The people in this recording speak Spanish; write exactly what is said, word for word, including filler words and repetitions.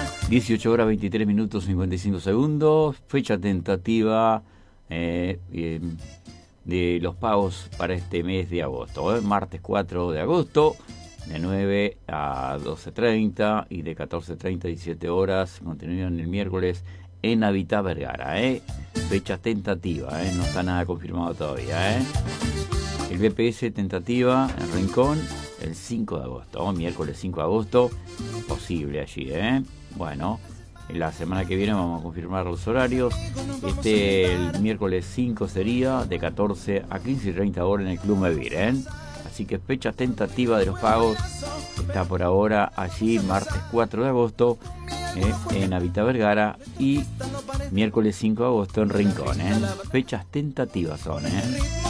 dieciocho horas veintitrés minutos cincuenta y cinco segundos, fecha tentativa eh, eh, de los pagos para este mes de agosto, ¿eh? Martes cuatro de agosto, de nueve a doce treinta y de catorce treinta a diecisiete horas, continúan el miércoles en Habitat Vergara, ¿eh? Fecha tentativa, ¿eh? No está nada confirmado todavía, ¿eh? El B P S tentativa en Rincón el cinco de agosto, miércoles cinco de agosto, posible allí, ¿eh? Bueno, la semana que viene vamos a confirmar los horarios. Este, el miércoles cinco sería de catorce a quince y treinta horas en el Club Mevir, ¿eh? Así que fecha tentativa de los pagos está por ahora allí, martes cuatro de agosto, ¿eh? En Habitat Vergara, y miércoles cinco de agosto en Rincón, ¿eh? Fechas tentativas son, ¿eh?